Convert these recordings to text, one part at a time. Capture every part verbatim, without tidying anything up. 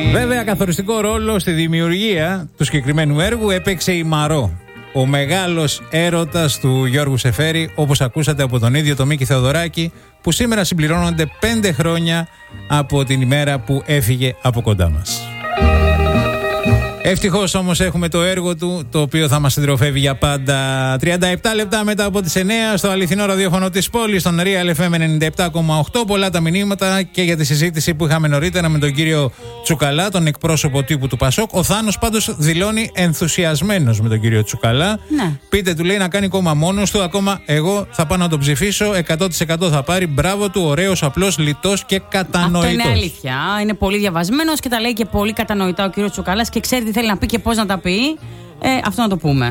Βέβαια, καθοριστικό ρόλο στη δημιουργία του συγκεκριμένου έργου έπαιξε η Μαρώ, ο μεγάλος έρωτας του Γιώργου Σεφέρη, όπως ακούσατε από τον ίδιο τον Μίκη Θεοδωράκη, που σήμερα συμπληρώνονται πέντε χρόνια από την ημέρα που έφυγε από κοντά μας. Ευτυχώς όμως έχουμε το έργο του, το οποίο θα μας συντροφεύει για πάντα. τριάντα επτά λεπτά μετά από τις εννιά στο αληθινό ραδιόφωνο της πόλης, στον Real εφ εμ ενενήντα επτά κόμμα οκτώ. Πολλά τα μηνύματα και για τη συζήτηση που είχαμε νωρίτερα με τον κύριο Τσουκαλά, τον εκπρόσωπο τύπου του Πασόκ. Ο Θάνος πάντως δηλώνει ενθουσιασμένος με τον κύριο Τσουκαλά. Ναι. Πείτε, του λέει, να κάνει κόμμα μόνος του. Ακόμα εγώ θα πάω να τον ψηφίσω. εκατό τοις εκατό θα πάρει. Μπράβο του, ωραίος, απλός, λιτός και κατανοητός. Αυτό είναι αλήθεια. Είναι πολύ διαβασμένος και τα λέει και πολύ κατανοητά ο κύριος Τσουκαλάς και ξέρει τι θέλει να πει και πώς να τα πει. Ε, αυτό να το πούμε.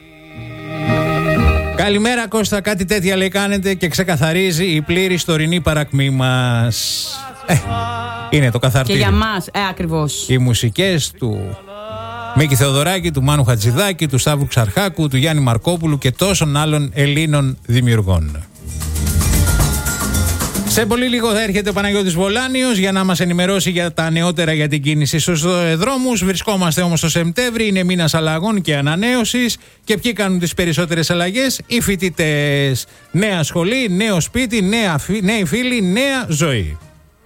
Καλημέρα Κώστα, κάτι τέτοια λέει κάνετε και ξεκαθαρίζει η πλήρη τωρινή παρακμή μας. Ε, είναι το καθαρτήριο. Και για μας, ε, ακριβώς. Οι μουσικές του Μίκη Θεοδωράκη, του Μάνου Χατζηδάκη, του Σταύρου Ξαρχάκου, του Γιάννη Μαρκόπουλου και τόσων άλλων Ελλήνων δημιουργών. Σε πολύ λίγο θα έρχεται ο Παναγιώτης Βολάνιος για να μας ενημερώσει για τα νεότερα για την κίνηση στους δρόμους. Βρισκόμαστε όμως στο Σεπτέμβρη, είναι μήνας αλλαγών και ανανέωσης. Και ποιοι κάνουν τις περισσότερες αλλαγές? Οι φοιτητές. Νέα σχολή, νέο σπίτι, νέα, νέοι φίλοι, νέα ζωή.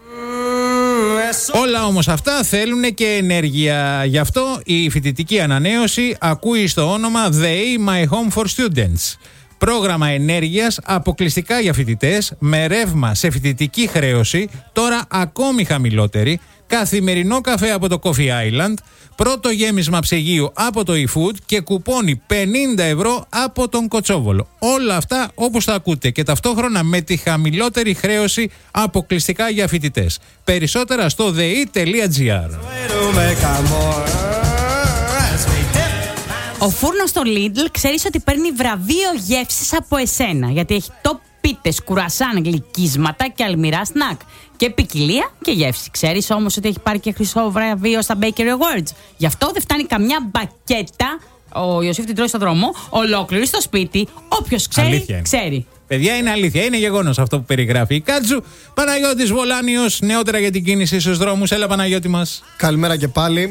Όλα όμως αυτά θέλουν και ενέργεια. Γι' αυτό η φοιτητική ανανέωση ακούει στο όνομα The A My Home for Students. Πρόγραμμα ενέργειας αποκλειστικά για φοιτητές, με ρεύμα σε φοιτητική χρέωση, τώρα ακόμη χαμηλότερη, καθημερινό καφέ από το Coffee Island, πρώτο γέμισμα ψυγείου από το eFood και κουπόνι πενήντα ευρώ από τον Κοτσόβολο. Όλα αυτά όπως τα ακούτε και ταυτόχρονα με τη χαμηλότερη χρέωση αποκλειστικά για φοιτητές. Περισσότερα στο δε-ι.gr. Ο φούρνος στο Lidl ξέρεις ότι παίρνει βραβείο γεύσης από εσένα, γιατί έχει top πίτες, κουρασάν, γλυκίσματα και αλμυρά σνακ. Και ποικιλία και γεύση. Ξέρεις όμως ότι έχει πάρει και χρυσό βραβείο στα Bakery Awards. Γι' αυτό δεν φτάνει καμιά μπακέτα. Ο Ιωσήφ την τρώει στον δρόμο, ολόκληρη στο σπίτι. Όποιος ξέρει, ξέρει. Παιδιά, είναι αλήθεια, είναι γεγονός αυτό που περιγράφει η Κάτζου. Παναγιώτης Βολάνιος, νεότερα για την κίνηση στους δρόμους. Έλα, Παναγιώτη μας. Καλημέρα και πάλι.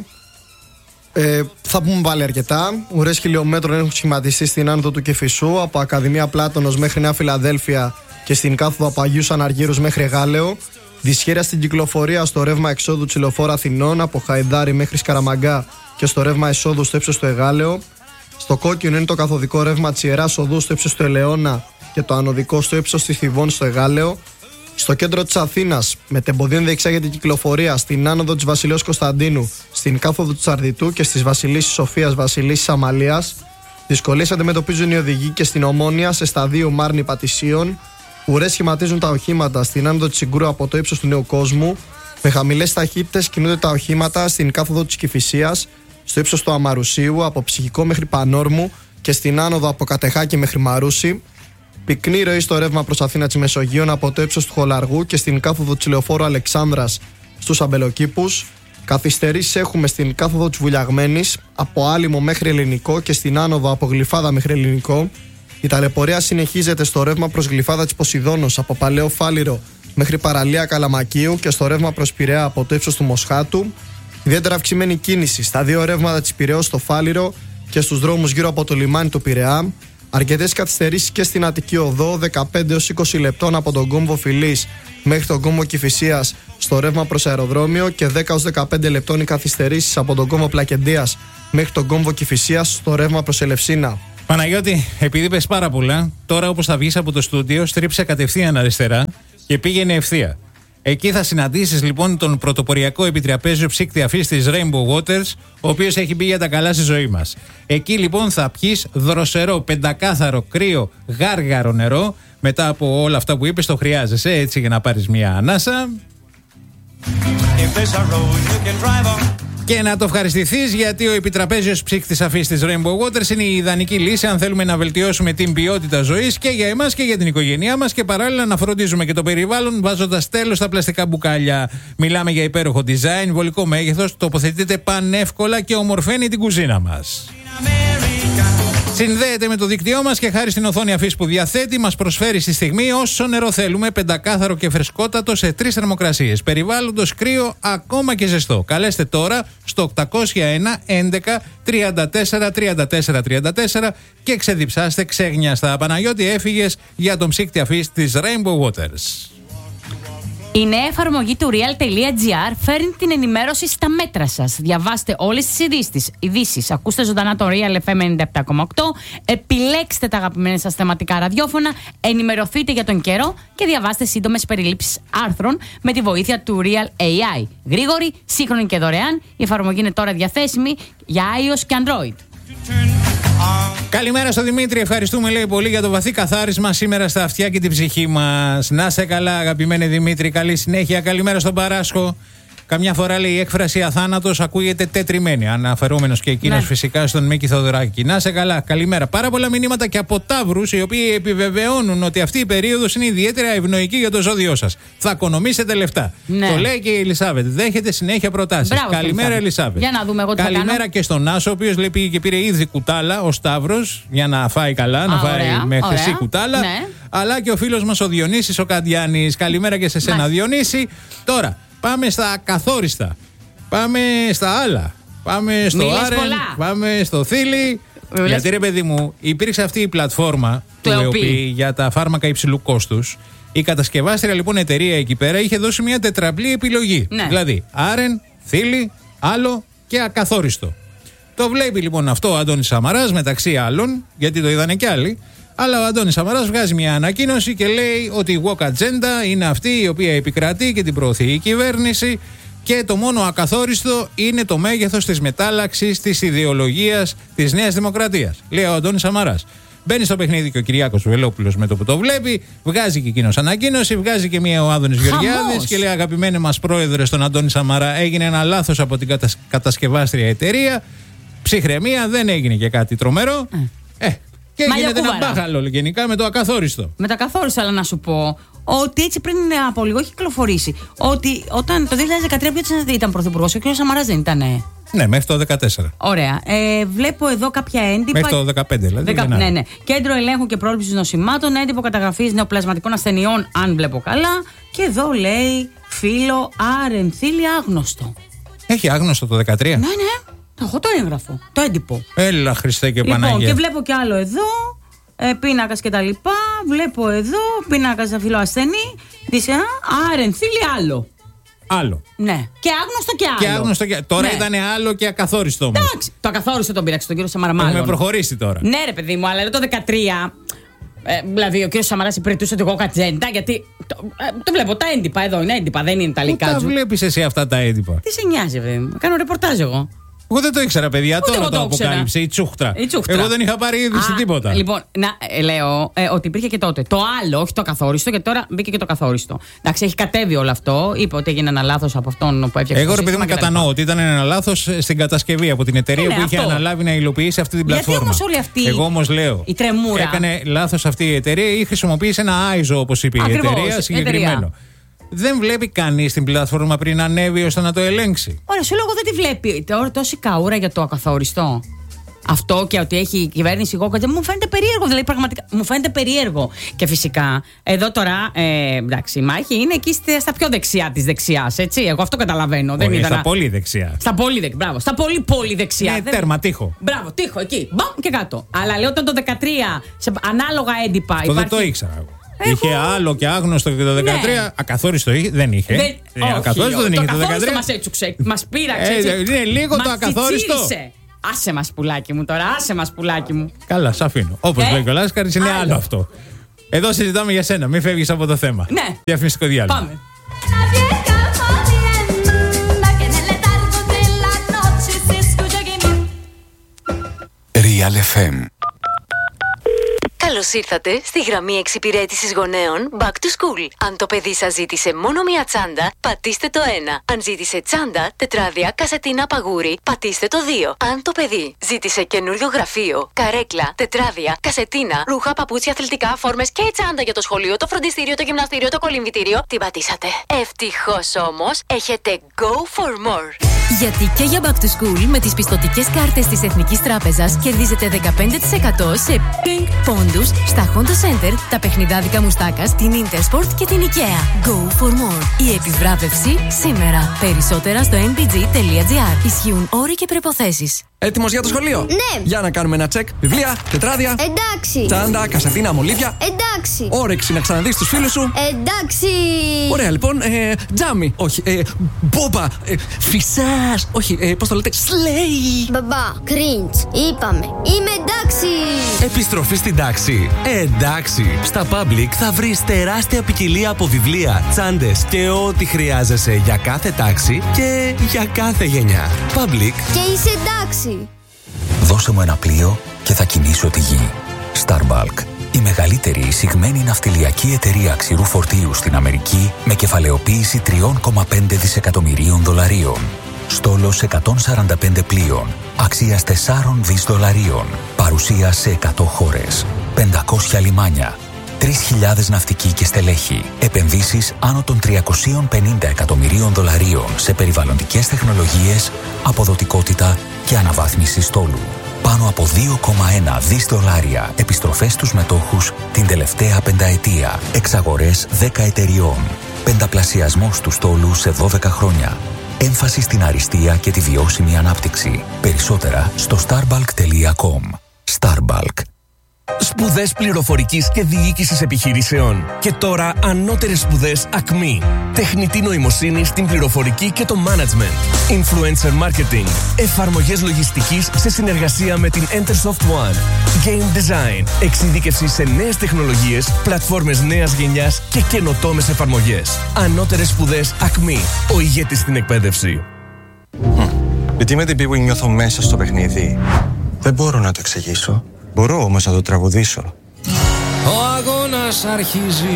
Ε, θα πούμε πάλι αρκετά. Ουρές χιλιόμετρων έχουν σχηματιστεί στην άνοδο του Κηφισού, από Ακαδημία Πλάτωνος μέχρι Νέα Φιλαδέλφια και στην κάθοδο από Αγίους Αναργύρους μέχρι Γάλεο. Δυσχέρεια στην κυκλοφορία στο ρεύμα εξόδου της Λεωφόρου Αθηνών, από Χαϊδάρι μέχρι Σκαραμαγκά και στο ρεύμα εισόδου στο ύψος του Εγάλεο. Στο κόκκινο είναι το καθοδικό ρεύμα της Ιεράς Οδού στο ύψος του Ελαιώνα και το ανωδικό στο ύψος της Θηβών στο Εγάλεο. Στο κέντρο της Αθήνας, με τεμποδίων διεξάγεται κυκλοφορία στην άνοδο της Βασιλέως Κωνσταντίνου, στην κάθοδο του Τσαρδιτού και στις Βασιλίσσης Σοφίας Βασιλίσσης Αμαλίας. Δυσκολίες αντιμετωπίζουν οι οδηγοί και στην Ομόνια σε σταδίου Μάρνη Πατησίων. Ουρές σχηματίζουν τα οχήματα στην άνοδο της Συγκρού από το ύψος του Νέου Κόσμου. Με χαμηλές ταχύτητες κινούνται τα οχήματα στην κάθοδο της Κηφισίας, στο ύψος του Αμαρουσίου, από Ψυχικό μέχρι Πανόρμου και στην άνοδο από Κατεχάκη μέχρι Μαρούση. Πυκνή ροή στο ρεύμα προς Αθήνα της Μεσογείων από το ύψος του Χολαργού και στην κάθοδο της Λεωφόρου Αλεξάνδρας στους Αμπελοκήπους. Καθυστερήσεις έχουμε στην κάθοδο της Βουλιαγμένης, από Άλυμο μέχρι Ελληνικό και στην άνοδο από Γλυφάδα μέχρι Ελληνικό. Η ταλαιπωρία συνεχίζεται στο ρεύμα προς Γλυφάδα της Ποσειδώνος, από Παλαιό Φάληρο μέχρι Παραλία Καλαμακίου και στο ρεύμα προς Πειραιά από το ύψος του Μοσχάτου. Ιδιαίτερα αυξημένη κίνηση στα δύο ρεύματα της Πειραιώς στο Φάληρο και στους δρόμους γύρω από το λιμάνι του Πειραιά. Αρκετές καθυστερήσεις και στην Αττική Οδό, δεκαπέντε έως είκοσι λεπτών από τον κόμβο Φιλής μέχρι τον κόμβο Κηφισίας στο ρεύμα προς αεροδρόμιο και δέκα έως δεκαπέντε λεπτών οι καθυστερήσεις από τον κόμβο Πλακεντίας μέχρι τον κόμβο Κηφισίας στο ρεύμα προς Ελευσίνα. Παναγιώτη, επειδή πες πάρα πολλά, τώρα όπως θα βγεις από το στούντιο, στρίψε κατευθείαν αριστερά και πήγαινε ευθεία. Εκεί θα συναντήσεις λοιπόν τον πρωτοποριακό επιτραπέζιο ψύκτη αφής της Rainbow Waters, ο οποίος έχει μπει για τα καλά στη ζωή μας. Εκεί λοιπόν θα πιεις δροσερό, πεντακάθαρο, κρύο, γάργαρο νερό. Μετά από όλα αυτά που είπες, το χρειάζεσαι έτσι για να πάρεις μια ανάσα. Και να το ευχαριστηθείς, γιατί ο επιτραπέζιος ψύκτης αφής της Rainbow Waters είναι η ιδανική λύση αν θέλουμε να βελτιώσουμε την ποιότητα ζωής και για εμάς και για την οικογένειά μας και παράλληλα να φροντίζουμε και το περιβάλλον βάζοντας τέλος στα πλαστικά μπουκάλια. Μιλάμε για υπέροχο design, βολικό μέγεθος, τοποθετείται πανεύκολα και ομορφαίνει την κουζίνα μας. Συνδέεται με το δίκτυό μας και χάρη στην οθόνη αφής που διαθέτει μας προσφέρει στη στιγμή όσο νερό θέλουμε, πεντακάθαρο και φρεσκότατο σε τρεις θερμοκρασίες. Περιβάλλοντος κρύο, ακόμα και ζεστό. Καλέστε τώρα στο οκτακόσια ένα έντεκα τριάντα τέσσερα τριάντα τέσσερα τριάντα τέσσερα και ξεδιψάστε ξέγνιαστα. Παναγιώτη, έφυγες για τον ψύκτη αφής της Rainbow Waters. Η νέα εφαρμογή του real.gr φέρνει την ενημέρωση στα μέτρα σας. Διαβάστε όλες τις ειδήσεις. ειδήσεις. Ακούστε ζωντανά το Real εφ εμ ενενήντα επτά κόμμα οκτώ. Επιλέξτε τα αγαπημένα σας θεματικά ραδιόφωνα. Ενημερωθείτε για τον καιρό και διαβάστε σύντομες περιλήψεις άρθρων με τη βοήθεια του Real έι άι. Γρήγορη, σύγχρονη και δωρεάν. Η εφαρμογή είναι τώρα διαθέσιμη για iOS και Android. Καλημέρα στο Δημήτρη. Ευχαριστούμε, λέει, πολύ για το βαθύ καθάρισμα σήμερα στα αυτιά και την ψυχή μας. Να σε καλά, αγαπημένε Δημήτρη. Καλή συνέχεια. Καλημέρα στον Παράσχο. Καμιά φορά, λέει, η έκφραση αθάνατος ακούγεται τετριμένη. Αναφερόμενος και εκείνος, ναι, φυσικά στον Μίκη Θοδωράκη. Να σε καλά. Καλημέρα. Πάρα πολλά μηνύματα και από Ταύρους, οι οποίοι επιβεβαιώνουν ότι αυτή η περίοδος είναι ιδιαίτερα ευνοϊκή για το ζώδιό σας. Θα οικονομήσετε λεφτά. Ναι. Το λέει και η Ελισάβετ. Δέχεται συνέχεια προτάσεις. Μπράβο, καλημέρα, Ελισάβετ. Για να δούμε εγώ τι θα καλημέρα κάνω. Και στον Άσο, ο οποίος λέει πήγε και πήρε ήδη κουτάλα, ο Σταύρος, για να φάει καλά, Α, να φάει ωραία, με χρυσή ωραία. κουτάλα. Ναι. Αλλά και ο φίλος μας ο Διονύσης ο Καντιάνης. Καλημέρα και σε σένα, Μάλιστα. Διονύση. Τώρα. Πάμε στα ακαθόριστα. Πάμε στα άλλα. Πάμε στο Άρεν. Πάμε στο Θήλι. Μιλές... Γιατί, ρε παιδί μου, υπήρξε αυτή η πλατφόρμα του ΕΟΠΗ για τα φάρμακα υψηλού κόστους. Η κατασκευάστρια, λοιπόν, εταιρεία εκεί πέρα είχε δώσει μια τετραπλή επιλογή. Ναι. Δηλαδή, Άρεν, Θήλι, άλλο και ακαθόριστο. Το βλέπει λοιπόν αυτό ο Αντώνης Σαμαράς μεταξύ άλλων, γιατί το είδανε κι άλλοι. Αλλά ο Αντώνης Σαμαράς βγάζει μια ανακοίνωση και λέει ότι η Walk Agenda είναι αυτή η οποία επικρατεί και την προωθεί η κυβέρνηση και το μόνο ακαθόριστο είναι το μέγεθος της μετάλλαξης της ιδεολογίας της Νέας Δημοκρατίας. Λέει ο Αντώνης Σαμαράς. Μπαίνει στο παιχνίδι και ο Κυριάκος Βελόπουλος με το που το βλέπει, βγάζει και εκείνος ανακοίνωση, βγάζει και μία ο Άδωνης Γεωργιάδης και λέει: αγαπημένοι μας πρόεδρε, στον Αντώνη Σαμαρά, έγινε ένα λάθος από την κατασ... κατασκευάστρια εταιρεία. Ψυχραιμία, δεν έγινε και κάτι τρομερό. Mm. Ε, Και γίνεται ένα μπάχαλο γενικά με το ακαθόριστο. Με το ακαθόριστο, αλλά να σου πω ότι έτσι πριν από λίγο έχει κυκλοφορήσει. Ότι όταν το δύο χιλιάδες δεκατρία ποιος ήταν πρωθυπουργός, ο κ. Σαμαράς δεν ήταν. Ναι, μέχρι το δεκατέσσερα. Ωραία. Ε, βλέπω εδώ κάποια έντυπα. Μέχρι το δεκαπέντε, δηλαδή. Δεκα... Ναι, ναι. Κέντρο ελέγχου και πρόληψης νοσημάτων, έντυπο καταγραφής νεοπλασματικών ασθενειών, αν βλέπω καλά. Και εδώ λέει φύλλο Άρεν Θήλι άγνωστο. Έχει άγνωστο το δεκατρία. Ναι, ναι. Έχω το έγγραφο, το έντυπο. Έλα, Χριστέ και Παναγία. Λοιπόν, και βλέπω και άλλο εδώ, ε, πίνακας και τα λοιπά. Βλέπω εδώ, πίνακας σε φιλοασθενή. Δισε, Άρεν Θήλι άλλο. Άλλο. Ναι. Και άγνωστο και άλλο. Και άγνωστο και... Τώρα, ναι, ήταν άλλο και ακαθόριστο όμως. Εντάξει. Το ακαθόριστο τον πήραξε τον κύριο Σαμαραμάλων. Έχουμε προχωρήσει τώρα. Ναι, ρε παιδί μου, αλλά το δεκατρία. Ε, δηλαδή, ο κύριος Σαμαράς υπηρετούσε το Walk Agenda, γιατί. Το, ε, το βλέπω, τα έντυπα εδώ είναι έντυπα, δεν είναι τα λικά. Πού τα βλέπεις εσύ αυτά τα έντυπα? Τι σε νοιάζει, βέβαια. Κάνω ρεπορτάζ εγώ. Εγώ δεν το ήξερα, παιδιά. Ούτε τώρα το, το αποκάλυψε η τσούχτρα. η τσούχτρα. Εγώ δεν είχα πάρει είδηση τίποτα. Λοιπόν, να, ε, λέω ε, ότι υπήρχε και τότε. Το άλλο, όχι το καθόριστο, και τώρα μπήκε και το καθόριστο. Εντάξει, έχει κατέβει όλο αυτό. Είπε ότι έγινε ένα λάθος από αυτόν που έφτιαξε. Εγώ, ρε παιδί μου, κατανοώ ότι ήταν ένα λάθος στην κατασκευή από την εταιρεία ε, ναι, που είχε αυτό αναλάβει να υλοποιήσει αυτή την πλατφόρμα. Γιατί όμως όλη αυτή. Εγώ όμως λέω. Η τρεμούρα. Έκανε λάθος αυτή η εταιρεία ή χρησιμοποίησε ένα άιζο, όπως είπε η εταιρεία, συγκεκριμένο. Δεν βλέπει κανείς την πλατφόρμα πριν ανέβει ώστε να το ελέγξει. Ωραία, σου λέω εγώ δεν τη βλέπει. Τώρα τόση καούρα για το ακαθόριστο. Αυτό και ότι έχει η κυβέρνηση Γόκατζε μου φαίνεται περίεργο. Δηλαδή, πραγματικά μου φαίνεται περίεργο. Και φυσικά, εδώ τώρα, ε, εντάξει, η μάχη είναι εκεί στα πιο δεξιά της δεξιάς. Έτσι, εγώ αυτό καταλαβαίνω. Όχι, δεν ήταν στα πολύ δεξιά. Στα πολύ δεξιά. Μπράβο. Στα πολύ πολύ δεξιά. Ναι, δεν... τέρμα, τείχο. Μπράβο, τείχο εκεί. Μπαμ και κάτω. Αλλά λέω όταν το δεκατρία, σε ανάλογα έντυπα. Αυτό υπάρχει... δεν το ήξερα εγώ. Εγώ... Είχε άλλο και άγνωστο και το δεκατρία. Ναι. Ακαθόριστο είχε, δεν είχε. Δεν... Ε, ακαθόριστο δεν είχε το δεκατρία. Αυτό μας έτσουξε, μας πείραξε. Ε, είναι λίγο μας το ακαθόριστο. Τσιτσίρισε. Άσε μας πουλάκι μου τώρα, άσε μας πουλάκι μου. Καλά, σ' αφήνω. Όπως ε? λέει ο Λάσκαρης, είναι άλλο. άλλο αυτό. Εδώ συζητάμε για σένα, μην φεύγεις από το θέμα. Ναι. Διαφημιστικό διάλειμμα. Πάμε. Real εφ εμ. Καλώς ήρθατε στη γραμμή εξυπηρέτησης γονέων Back to School. Αν το παιδί σας ζήτησε μόνο μία τσάντα, πατήστε το ένα. Αν ζήτησε τσάντα, τετράδια, κασετίνα, παγούρι, πατήστε το δύο. Αν το παιδί ζήτησε καινούριο γραφείο, καρέκλα, τετράδια, κασετίνα, ρούχα, παπούτσια, αθλητικά, φόρμες και τσάντα για το σχολείο, το φροντιστήριο, το γυμναστήριο, το κολυμβητήριο, την πατήσατε. Ευτυχώς όμως, έχετε Go for More. Γιατί και για Back to School με τις πιστωτικές κάρτες της Εθνικής Τράπεζας κερδίζετε δεκαπέντε τοις εκατό σε Pink πόντους στα Honda Center, τα παιχνιδάδικα Μουστάκας, την Intersport και την IKEA. Go for more. Η επιβράβευση σήμερα. Περισσότερα στο εν μπι τζι τελεία τζι άρ. Ισχύουν όροι και προϋποθέσεις. Έτοιμος για το σχολείο? Ναι. Για να κάνουμε ένα τσεκ. Βιβλία, τετράδια. Εντάξει. Τσάντα, κασετίνα, μολύβια. Εντάξει. Όρεξη να ξαναδείς τους φίλους σου. Εντάξει. Ωραία, λοιπόν. Ε, τζάμι. Όχι. Ε, μπόμπα. Ε, φυσάς. Όχι. Ε, πώς το λέτε? Σλέι. Μπαμπά, cringe. Είπαμε. Είμαι εντάξει. Επιστροφή στην τάξη. Ε, εντάξει. Στα Public θα βρεις τεράστια ποικιλία από βιβλία, τσάντες και ό,τι χρειάζεσαι για κάθε τάξη και για κάθε γενιά. Public. Και είσαι εντάξει. Δώσε μου ένα πλοίο και θα κινήσω τη γη. Starbulk, η μεγαλύτερη εισηγμένη ναυτιλιακή εταιρεία ξηρού φορτίου στην Αμερική με κεφαλαιοποίηση τρία κόμμα πέντε δισεκατομμυρίων δολαρίων. Στόλος εκατόν σαράντα πέντε πλοίων, αξίας τέσσερα δισεκατομμύρια δολαρίων. Παρουσία σε εκατό χώρες, πεντακόσια λιμάνια, τρεις χιλιάδες ναυτικοί και στελέχη. Επενδύσεις άνω των τριακόσια πενήντα εκατομμυρίων δολαρίων σε περιβαλλοντικές τεχνολογίες, αποδοτικότητα και αναβάθμιση στόλου. Πάνω από δύο κόμμα ένα δισεκατομμύρια δολάρια επιστροφές στους μετόχους την τελευταία πενταετία. Εξαγορές δέκα εταιριών. Πενταπλασιασμός του στόλου σε δώδεκα χρόνια. Έμφαση στην αριστεία και τη βιώσιμη ανάπτυξη. Περισσότερα στο starbulk τελεία com. Starbulk. Σπουδές πληροφορικής και διοίκησης επιχειρήσεων. Και τώρα ανώτερες σπουδές Ακμή. Τεχνητή νοημοσύνη στην πληροφορική και το management. Influencer marketing. Εφαρμογές λογιστικής σε συνεργασία με την Entersoft One. Game design. Εξειδίκευση σε νέες τεχνολογίες, πλατφόρμες νέας γενιάς και καινοτόμες εφαρμογές. Ανώτερες σπουδές Ακμή. Ο ηγέτης στην εκπαίδευση. Mm. Γιατί με την που νιώθω μέσα στο παιχνίδι. Δεν μπορώ να το εξηγήσω. Μπορώ όμως να το τραγουδήσω. Ο αγώνας αρχίζει.